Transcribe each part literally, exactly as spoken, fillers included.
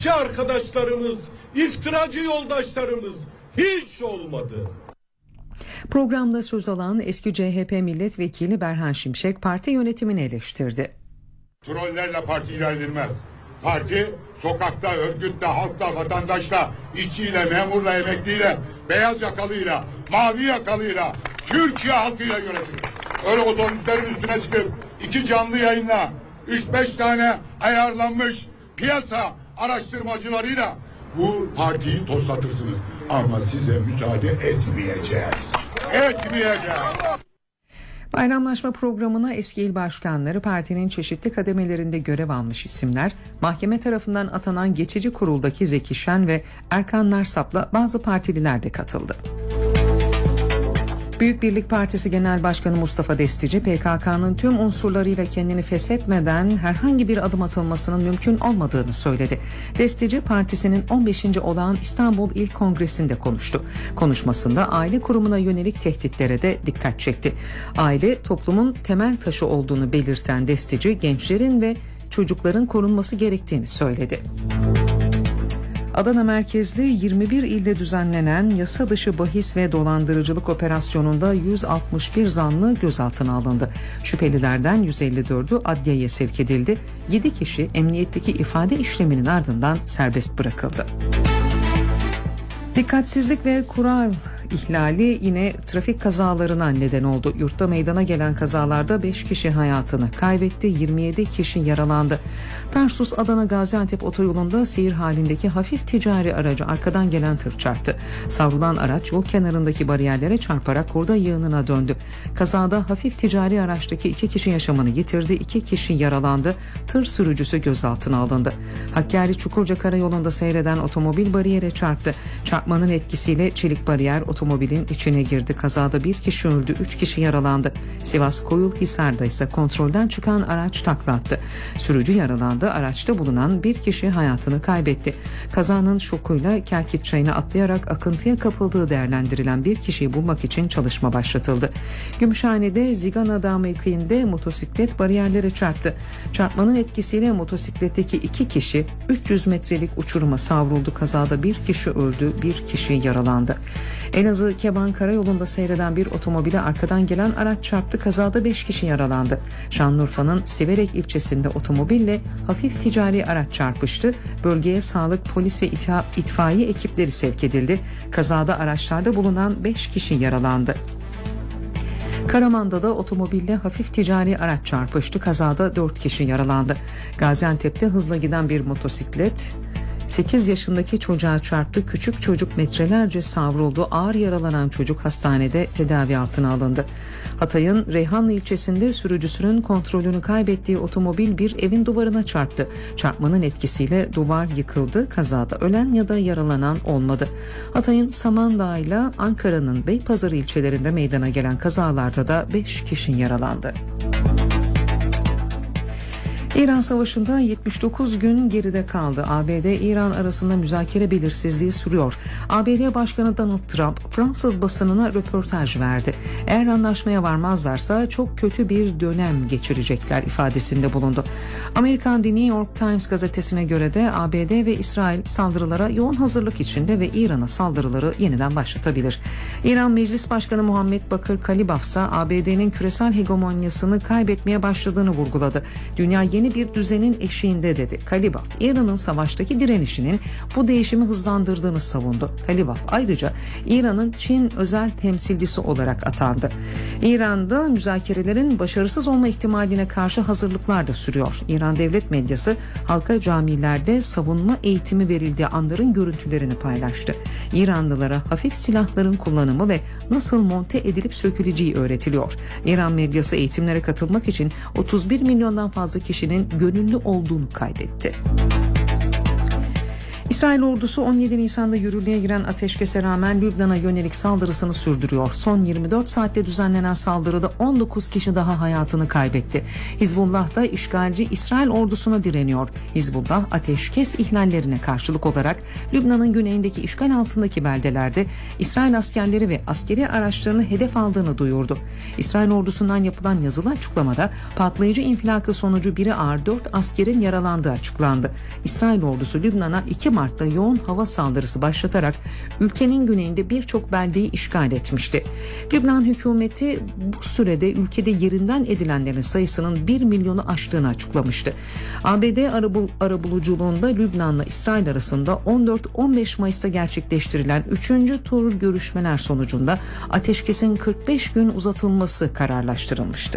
Arkadaşlarımız, iftiracı yoldaşlarımız hiç olmadı. Programda söz alan eski C H P milletvekili Berhan Şimşek parti yönetimini eleştirdi. Trollerle parti ilerlenmez. Parti sokakta, örgütte, halkta, vatandaşla, işçiyle, memurla, emekliyle, beyaz yakalıyla, mavi yakalıyla, Türkiye halkıyla yönetilir. Öyle otobüslerin üstüne çıkıp iki canlı yayınla, üç beş tane ayarlanmış piyasa araştırmacılarıyla bu partiyi toslatırsınız. Ama size müsaade etmeyeceğiz. Etmeyeceğiz. Bayramlaşma programına eski il başkanları, partinin çeşitli kademelerinde görev almış isimler, mahkeme tarafından atanan geçici kuruldaki Zeki Şen ve Erkan Narsap'la bazı partililer de katıldı. Büyük Birlik Partisi Genel Başkanı Mustafa Destici, P K K'nın tüm unsurlarıyla kendini feshetmeden herhangi bir adım atılmasının mümkün olmadığını söyledi. Destici, partisinin on beşinci olağan İstanbul İl Kongresi'nde konuştu. Konuşmasında aile kurumuna yönelik tehditlere de dikkat çekti. Aile, toplumun temel taşı olduğunu belirten Destici, gençlerin ve çocukların korunması gerektiğini söyledi. Adana merkezli yirmi bir ilde düzenlenen yasa dışı bahis ve dolandırıcılık operasyonunda yüz altmış bir zanlı gözaltına alındı. Şüphelilerden yüz elli dördü adliyeye sevk edildi. yedi kişi emniyetteki ifade işleminin ardından serbest bırakıldı. Dikkatsizlik ve kural ihlali yine trafik kazalarına neden oldu. Yurtta meydana gelen kazalarda beş kişi hayatını kaybetti, yirmi yedi kişi yaralandı. Tarsus Adana Gaziantep otoyolunda seyir halindeki hafif ticari aracı arkadan gelen tır çarptı. Savrulan araç yol kenarındaki bariyerlere çarparak hurda yığınına döndü. Kazada hafif ticari araçtaki iki kişi yaşamını yitirdi, iki kişi yaralandı. Tır sürücüsü gözaltına alındı. Hakkari Çukurca Karayolu'nda seyreden otomobil bariyere çarptı. Çarpmanın etkisiyle çelik bariyer otomobilin içine girdi. Kazada bir kişi öldü, üç kişi yaralandı. Sivas Koyulhisar'da ise kontrolden çıkan araç takla attı. Sürücü yaralandı. Araçta bulunan bir kişi hayatını kaybetti. Kazanın şokuyla Kelkit Çayı'na atlayarak akıntıya kapıldığı değerlendirilen bir kişiyi bulmak için çalışma başlatıldı. Gümüşhane'de Zigana Dağı mevkiinde motosiklet bariyerlere çarptı. Çarpmanın etkisiyle motosikletteki iki kişi üç yüz metrelik uçuruma savruldu. Kazada bir kişi öldü, bir kişi yaralandı. Elazığ Keban Karayolu'nda seyreden bir otomobile arkadan gelen araç çarptı. Kazada beş kişi yaralandı. Şanlıurfa'nın Siverek ilçesinde otomobille hafif ticari araç çarpıştı. Bölgeye sağlık, polis ve ita- itfaiye ekipleri sevk edildi. Kazada araçlarda bulunan beş kişi yaralandı. Karaman'da da otomobille hafif ticari araç çarpıştı. Kazada dört kişi yaralandı. Gaziantep'te hızla giden bir motosiklet sekiz yaşındaki çocuğa çarptı. Küçük çocuk metrelerce savruldu. Ağır yaralanan çocuk hastanede tedavi altına alındı. Hatay'ın Reyhanlı ilçesinde sürücüsünün kontrolünü kaybettiği otomobil bir evin duvarına çarptı. Çarpmanın etkisiyle duvar yıkıldı. Kazada ölen ya da yaralanan olmadı. Hatay'ın Samandağ ile Ankara'nın Beypazarı ilçelerinde meydana gelen kazalarda da beş kişi yaralandı. İran Savaşı'nda yetmiş dokuz gün geride kaldı. A B D-İran arasında müzakere belirsizliği sürüyor. A B D Başkanı Donald Trump Fransız basınına röportaj verdi. Eğer anlaşmaya varmazlarsa çok kötü bir dönem geçirecekler ifadesinde bulundu. Amerikan The New York Times gazetesine göre de A B D ve İsrail saldırılara yoğun hazırlık içinde ve İran'a saldırıları yeniden başlatabilir. İran Meclis Başkanı Muhammed Bakır Kalibaf ise A B D'nin küresel hegemonyasını kaybetmeye başladığını vurguladı. Dünya yeni Yeni bir düzenin eşiğinde dedi. Kalibaf, İran'ın savaştaki direnişinin bu değişimi hızlandırdığını savundu. Kalibaf ayrıca İran'ın Çin özel temsilcisi olarak atandı. İran'da müzakerelerin başarısız olma ihtimaline karşı hazırlıklar da sürüyor. İran devlet medyası halka camilerde savunma eğitimi verildiği anların görüntülerini paylaştı. İranlılara hafif silahların kullanımı ve nasıl monte edilip söküleceği öğretiliyor. İran medyası eğitimlere katılmak için otuz bir milyondan fazla kişinin gönüllü olduğunu kaydetti. İsrail ordusu on yedi Nisan'da yürürlüğe giren ateşkese rağmen Lübnan'a yönelik saldırısını sürdürüyor. Son yirmi dört saatte düzenlenen saldırıda on dokuz kişi daha hayatını kaybetti. Hizbullah da işgalci İsrail ordusuna direniyor. Hizbullah ateşkes ihlallerine karşılık olarak Lübnan'ın güneyindeki işgal altındaki beldelerde İsrail askerleri ve askeri araçlarını hedef aldığını duyurdu. İsrail ordusundan yapılan yazılı açıklamada patlayıcı infilakı sonucu biri ağır dört askerin yaralandığı açıklandı. İsrail ordusu Lübnan'a iki Mart'ta yoğun hava saldırısı başlatarak ülkenin güneyinde birçok beldeyi işgal etmişti. Lübnan hükümeti bu sürede ülkede yerinden edilenlerin sayısının bir milyonu aştığını açıklamıştı. A B D arabul, arabuluculuğunda Lübnan'la İsrail arasında on dört on beş Mayıs'ta gerçekleştirilen üçüncü tur görüşmeler sonucunda ateşkesin kırk beş gün uzatılması kararlaştırılmıştı.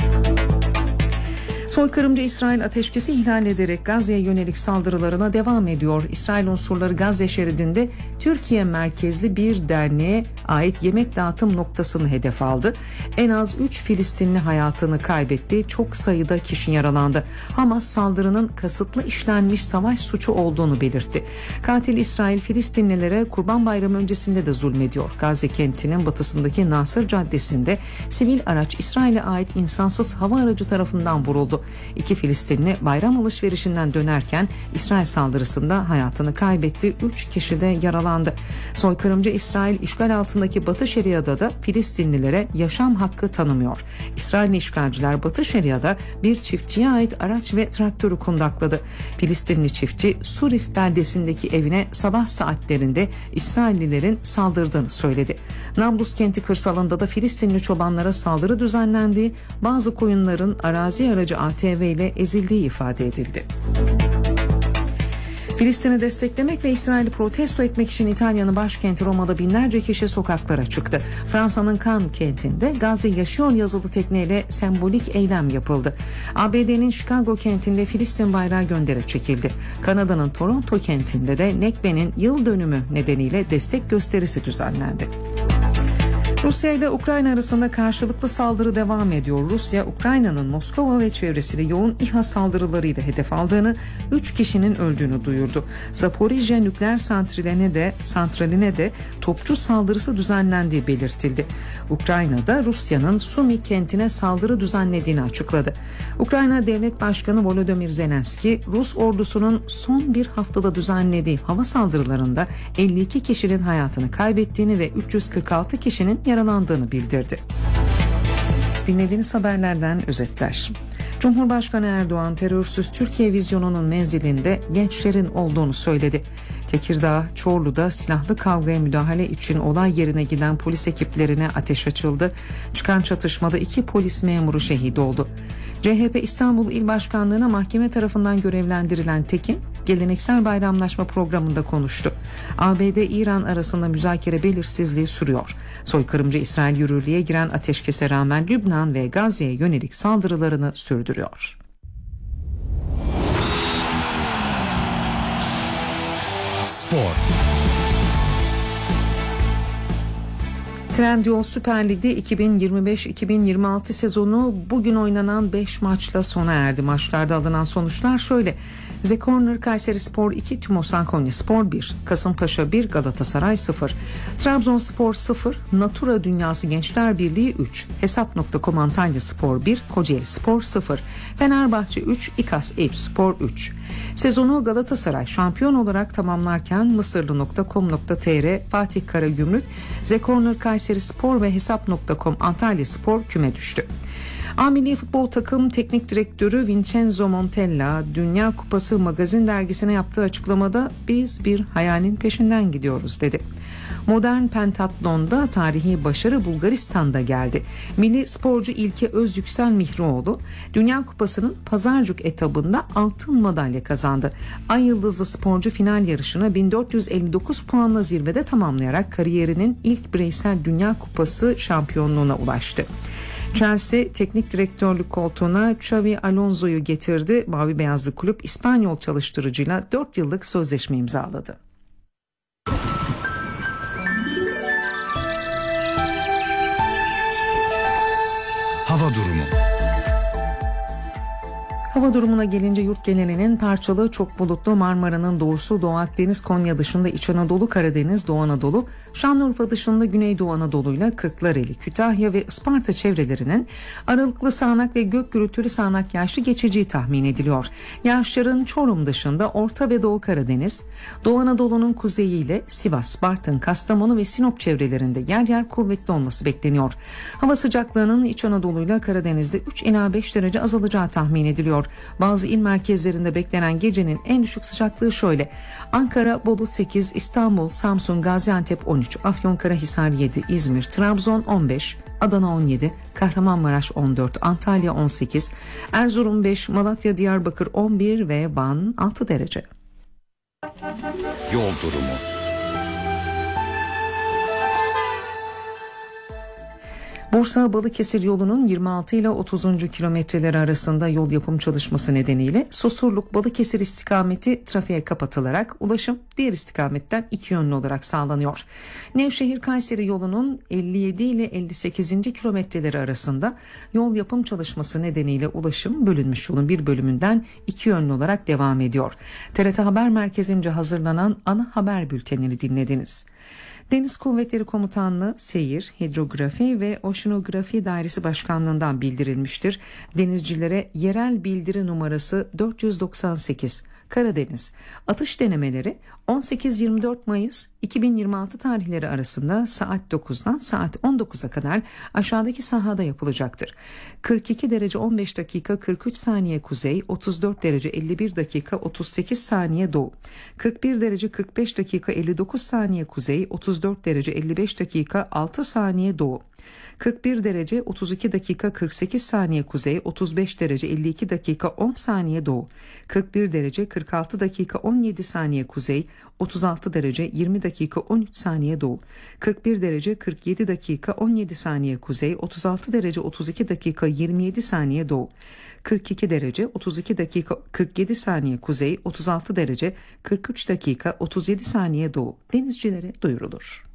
Soykırımcı İsrail ateşkesi ihlal ederek Gazze'ye yönelik saldırılarına devam ediyor. İsrail unsurları Gazze şeridinde Türkiye merkezli bir derneğe ait yemek dağıtım noktasını hedef aldı. En az üç Filistinli hayatını kaybetti. Çok sayıda kişi yaralandı. Hamas saldırının kasıtlı işlenmiş savaş suçu olduğunu belirtti. Katil İsrail Filistinlilere Kurban Bayramı öncesinde de zulmediyor. Gazze kentinin batısındaki Nasır Caddesi'nde sivil araç İsrail'e ait insansız hava aracı tarafından vuruldu. İki Filistinli bayram alışverişinden dönerken İsrail saldırısında hayatını kaybetti. Üç kişi de yaralandı. Soykırımcı İsrail işgal altındaki Batı Şeria'da da Filistinlilere yaşam hakkı tanımıyor. İsrailli işgalciler Batı Şeria'da bir çiftçiye ait araç ve traktörü kundakladı. Filistinli çiftçi Surif beldesindeki evine sabah saatlerinde İsraillilerin saldırdığını söyledi. Nablus kenti kırsalında da Filistinli çobanlara saldırı düzenlendiği, bazı koyunların arazi aracı A T V ile ezildiği ifade edildi. Filistin'i desteklemek ve İsrail'i protesto etmek için İtalya'nın başkenti Roma'da binlerce kişi sokaklara çıktı. Fransa'nın Cannes kentinde Gazze yaşıyor yazılı tekneyle sembolik eylem yapıldı. A B D'nin Chicago kentinde Filistin bayrağı gönderi çekildi. Kanada'nın Toronto kentinde de Nekbe'nin yıl dönümü nedeniyle destek gösterisi düzenlendi. Rusya ile Ukrayna arasında karşılıklı saldırı devam ediyor. Rusya, Ukrayna'nın Moskova ve çevresini yoğun İHA saldırılarıyla hedef aldığını, üç kişinin öldüğünü duyurdu. Zaporijye nükleer santraline de santraline de topçu saldırısı düzenlendiği belirtildi. Ukrayna'da Rusya'nın Sumi kentine saldırı düzenlediğini açıkladı. Ukrayna Devlet Başkanı Volodymyr Zelenski, Rus ordusunun son bir haftada düzenlediği hava saldırılarında elli iki kişinin hayatını kaybettiğini ve üç yüz kırk altı kişinin yaralandığını bildirdi. Dinlediğiniz haberlerden özetler. Cumhurbaşkanı Erdoğan terörsüz Türkiye vizyonunun menzilinde gençlerin olduğunu söyledi. Tekirdağ, Çorlu'da silahlı kavgaya müdahale için olay yerine giden polis ekiplerine ateş açıldı. Çıkan çatışmada iki polis memuru şehit oldu. C H P İstanbul İl Başkanlığı'na mahkeme tarafından görevlendirilen Tekin, geleneksel bayramlaşma programında konuştu. A B D-İran arasında müzakere belirsizliği sürüyor. Soykırımcı İsrail yürürlüğe giren ateşkese rağmen Lübnan ve Gazze'ye yönelik saldırılarını sürdürüyor. Spor. Trendyol Süper Lig'de iki bin yirmi beş iki bin yirmi altı sezonu bugün oynanan beş maçla sona erdi. Maçlarda alınan sonuçlar şöyle: The Corner Kayserispor iki, Tümosan Konyaspor bir, Kasımpaşa bir, Galatasaray sıfır, Trabzonspor sıfır, Natura Dünyası Gençler Birliği üç, Hesap nokta com Antalyaspor bir, Kocaelispor sıfır, Fenerbahçe üç, İKAS Eyüpspor üç. Sezonu Galatasaray şampiyon olarak tamamlarken Mısırlı nokta com nokta tr, Fatih Karagümrük, The Corner Kayserispor ve Hesap nokta com Antalyaspor küme düştü. A Milli Futbol Takım Teknik Direktörü Vincenzo Montella, Dünya Kupası Magazin dergisine yaptığı açıklamada biz bir hayalin peşinden gidiyoruz dedi. Modern pentatlonda tarihi başarı Bulgaristan'da geldi. Milli sporcu İlke Özyüksel Mihrioğlu, Dünya Kupası'nın Pazarcık etabında altın madalya kazandı. Ay yıldızlı sporcu final yarışını bin dört yüz elli dokuz puanla zirvede tamamlayarak kariyerinin ilk bireysel Dünya Kupası şampiyonluğuna ulaştı. Chelsea teknik direktörlük koltuğuna Xavi Alonso'yu getirdi. Mavi beyazlı kulüp İspanyol çalıştırıcıyla dört yıllık sözleşme imzaladı. Hava durumu. Hava durumuna gelince yurt genelinin parçalı, çok bulutlu, Marmara'nın doğusu, Doğu Akdeniz, Konya dışında İç Anadolu, Karadeniz, Doğu Anadolu, Şanlıurfa dışında Güneydoğu Anadolu'yla Kırklareli, Kütahya ve Isparta çevrelerinin aralıklı sağanak ve gök gürültülü sağanak yağışlı geçeceği tahmin ediliyor. Yağışların Çorum dışında Orta ve Doğu Karadeniz, Doğu Anadolu'nun kuzeyiyle Sivas, Bartın, Kastamonu ve Sinop çevrelerinde yer yer kuvvetli olması bekleniyor. Hava sıcaklığının İç Anadolu'yla Karadeniz'de üç ila beş derece azalacağı tahmin ediliyor. Bazı il merkezlerinde beklenen gecenin en düşük sıcaklığı şöyle: Ankara, Bolu sekiz, İstanbul, Samsun, Gaziantep on üç, Afyonkarahisar yedi, İzmir, Trabzon on beş, Adana on yedi, Kahramanmaraş on dört, Antalya on sekiz, Erzurum beş, Malatya, Diyarbakır on bir ve Van altı derece. Yol durumu. Bursa Balıkesir yolunun yirmi altı ile otuzuncu kilometreleri arasında yol yapım çalışması nedeniyle Susurluk Balıkesir istikameti trafiğe kapatılarak ulaşım diğer istikametten iki yönlü olarak sağlanıyor. Nevşehir Kayseri yolunun elli yedi ile elli sekizinci kilometreleri arasında yol yapım çalışması nedeniyle ulaşım bölünmüş yolun bir bölümünden iki yönlü olarak devam ediyor. T R T Haber Merkezi'nce hazırlanan ana haber bültenini dinlediniz. Deniz Kuvvetleri Komutanlığı Seyir, Hidrografi ve Oşinografi Dairesi Başkanlığı'ndan bildirilmiştir. Denizcilere yerel bildiri numarası dört yüz doksan sekiz. Karadeniz. Atış denemeleri on sekiz yirmi dört Mayıs iki bin yirmi altı tarihleri arasında saat dokuzdan saat on dokuza kadar aşağıdaki sahada yapılacaktır. kırk iki derece on beş dakika kırk üç saniye kuzey, otuz dört derece elli bir dakika otuz sekiz saniye doğu, kırk bir derece kırk beş dakika elli dokuz saniye kuzey, otuz dört derece elli beş dakika altı saniye doğu, kırk bir derece otuz iki dakika kırk sekiz saniye kuzey, otuz beş derece elli iki dakika on saniye doğu, kırk bir derece kırk altı dakika on yedi saniye kuzey, otuz altı derece yirmi dakika on üç saniye doğu, kırk bir derece kırk yedi dakika on yedi saniye kuzey, otuz altı derece otuz iki dakika yirmi yedi saniye doğu, kırk iki derece otuz iki dakika kırk yedi saniye kuzey, otuz altı derece kırk üç dakika otuz yedi saniye doğu denizcilere duyurulur.